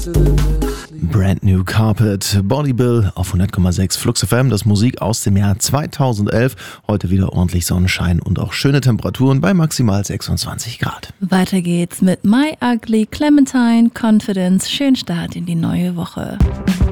Brand New Carpet, Body Bill auf 100,6 Flux FM, das Musik aus dem Jahr 2011. Heute wieder ordentlich Sonnenschein und auch schöne Temperaturen bei maximal 26 Grad. Weiter geht's mit My Ugly Clementine, Confidence. Schönen Start in die neue Woche.